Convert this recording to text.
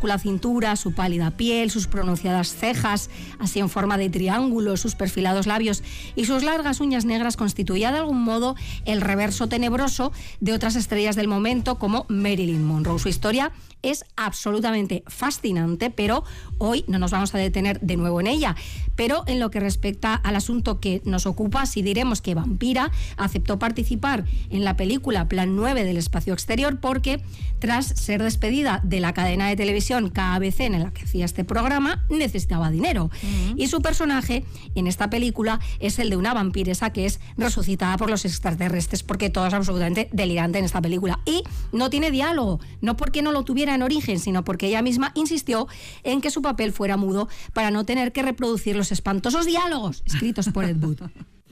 minúscula cintura, su pálida piel, sus pronunciadas cejas, así en forma de triángulo, sus perfilados labios y sus largas uñas negras constituía de algún modo el reverso tenebroso de otras estrellas del momento como Marilyn Monroe. Su historia es absolutamente fascinante, pero hoy no nos vamos a detener de nuevo en ella. Pero en lo que respecta al asunto que nos ocupa, sí diremos que Vampira aceptó participar en la película Plan 9 del espacio exterior porque, tras ser despedida de la cadena de televisión KBC en la que hacía este programa, necesitaba dinero. Y su personaje en esta película es el de una vampiresa que es resucitada por los extraterrestres, porque todo es absolutamente delirante en esta película. Y no tiene diálogo, no porque no lo tuviera en origen, sino porque ella misma insistió en que su papel fuera mudo para no tener que reproducir los espantosos diálogos escritos por Ed Wood.